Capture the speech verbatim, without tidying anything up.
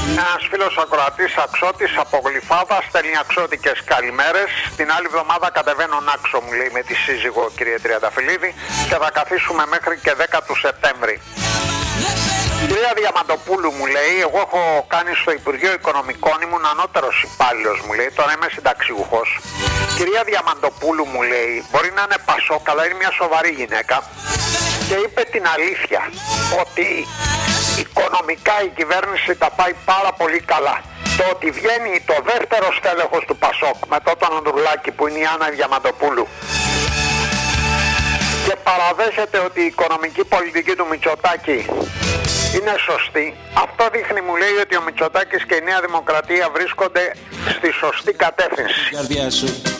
Ένας φίλος ακροατής Αξώτης από Γλυφάδα στέλνει αξώτικες καλημέρες. Την άλλη εβδομάδα κατεβαίνω Νάξο, μου λέει, με τη σύζυγο, κύριε Τριανταφυλλίδη, και θα καθίσουμε μέχρι και δέκα του Σεπτέμβρη. Κυρία Διαμαντοπούλου, μου λέει, εγώ έχω κάνει στο Υπουργείο Οικονομικών, ήμουν ανώτερος υπάλληλος, μου λέει, τώρα είμαι συνταξιούχος. Κυρία Διαμαντοπούλου, μου λέει, μπορεί να είναι Πασόκ, αλλά είναι μια σοβαρή γυναίκα και είπε την αλήθεια ότι οικονομικά η κυβέρνηση τα πάει πάρα πολύ καλά. Το ότι βγαίνει το δεύτερο στέλεχος του Πασόκ μετά τον Ανδρουλάκη, που είναι η Άννα Διαμαντοπούλου, και παραδέχεται ότι η οικονομική πολιτική του Μητσοτάκη είναι σωστή, αυτό δείχνει, μου λέει, ότι ο Μητσοτάκης και η Νέα Δημοκρατία βρίσκονται στη σωστή κατεύθυνση.